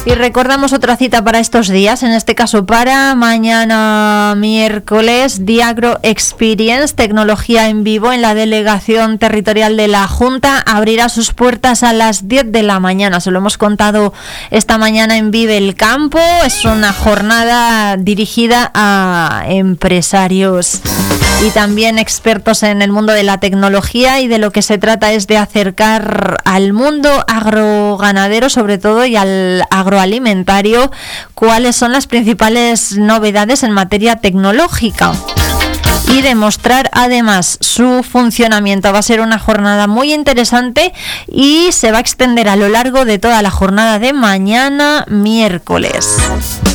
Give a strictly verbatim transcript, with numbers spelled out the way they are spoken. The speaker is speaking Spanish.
Y recordamos otra cita para estos días, en este caso para mañana miércoles, The Agro Experience, tecnología en vivo en la Delegación Territorial de la Junta, abrirá sus puertas a las diez de la mañana. Se lo hemos contado esta mañana en Vive el Campo. Es una jornada dirigida a empresarios y también expertos en el mundo de la tecnología, y de lo que se trata es de acercar al mundo agroganadero sobre todo y al agroalimentario cuáles son las principales novedades en materia tecnológica y demostrar además su funcionamiento. Va a ser una jornada muy interesante y se va a extender a lo largo de toda la jornada de mañana miércoles.